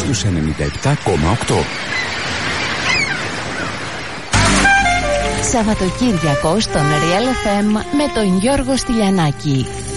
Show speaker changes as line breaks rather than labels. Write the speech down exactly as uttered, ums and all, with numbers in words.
στους ενενήντα επτά κόμμα οκτώ.
Σαββατοκύριακο στον Real εφ εμ με τον Γιώργο Στυλιανάκη.